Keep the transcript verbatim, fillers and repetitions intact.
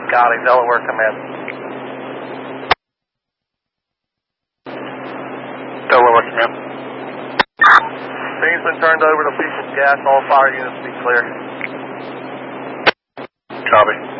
Scotty, Delaware, come in. Delaware, come in. Scene's been turned over to People's Gas. All fire units be clear. Copy.